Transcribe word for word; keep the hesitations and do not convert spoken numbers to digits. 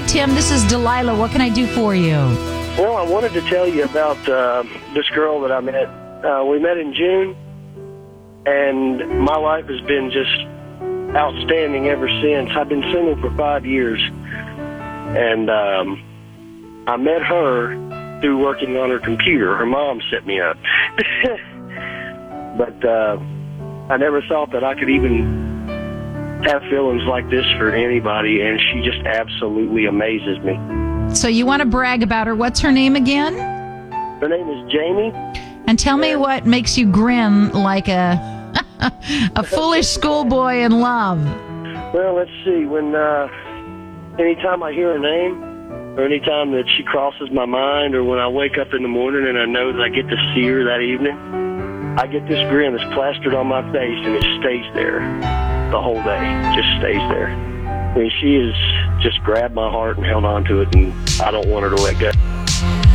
Tim. This is Delilah. What can I do for you? Well, I wanted to tell you about uh, this girl that I met. Uh, we met in June, and my life has been just outstanding ever since. I've been single for five years, and um, I met her through working on her computer. Her mom set me up. But uh, I never thought that I could even have feelings like this for anybody, and she just absolutely amazes me. So you want to brag about her. What's her name again? Her name is Jamie. And tell me what makes you grin like a a foolish schoolboy in love. Well, let's see. When uh, anytime I hear her name, or anytime that she crosses my mind, or when I wake up in the morning and I know that I get to see her that evening, I get this grin that's plastered on my face, and it stays there the whole day. It just stays there. I mean, she has just grabbed my heart and held on to it, and I don't want her to let go.